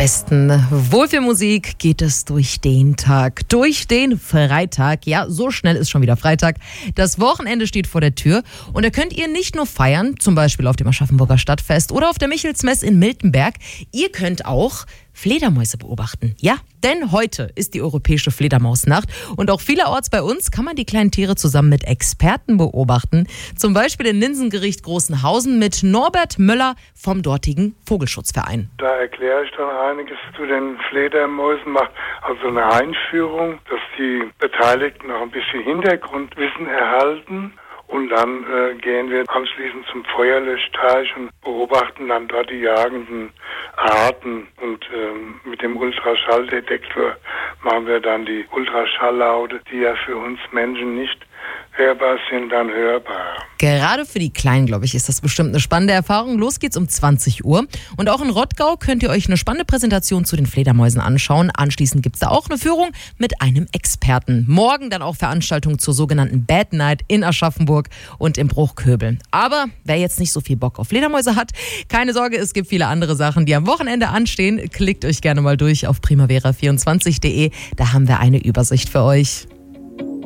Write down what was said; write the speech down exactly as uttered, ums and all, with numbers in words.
besten Wohlfühlmusik geht es durch den Tag, durch den Freitag. Ja, so schnell ist schon wieder Freitag. Das Wochenende steht vor der Tür und da könnt ihr nicht nur feiern, zum Beispiel auf dem Aschaffenburger Stadtfest oder auf der Michelsmess in Miltenberg. Ihr könnt auch Fledermäuse beobachten. Ja, denn heute ist die Europäische Fledermausnacht und auch vielerorts bei uns kann man die kleinen Tiere zusammen mit Experten beobachten. Zum Beispiel in Linsengericht Großenhausen mit Norbert Möller vom dortigen Vogelschutzverein. Da erkläre ich dann einiges zu den Fledermäusen, mache also eine Einführung, dass die Beteiligten noch ein bisschen Hintergrundwissen erhalten. Und dann äh, gehen wir anschließend zum Feuerlöschteich und beobachten dann dort die jagenden Arten. Und ähm, mit dem Ultraschalldetektor machen wir dann die Ultraschalllaute, die ja für uns Menschen nicht hörbar sind, dann hörbar. Gerade für die Kleinen, glaube ich, ist das bestimmt eine spannende Erfahrung. Los geht's um zwanzig Uhr. Und auch in Rottgau könnt ihr euch eine spannende Präsentation zu den Fledermäusen anschauen. Anschließend gibt's da auch eine Führung mit einem Experten. Morgen dann auch Veranstaltungen zur sogenannten Bad Night in Aschaffenburg und im Bruchköbel. Aber wer jetzt nicht so viel Bock auf Fledermäuse hat, keine Sorge, es gibt viele andere Sachen, die am Wochenende anstehen. Klickt euch gerne mal durch auf primavera vierundzwanzig punkt de. Da haben wir eine Übersicht für euch.